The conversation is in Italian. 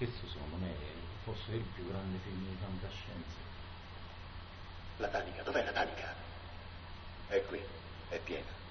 questo secondo me è forse il più grande film di fantascienza. La tanica, dov'è la tanica? È qui, è piena.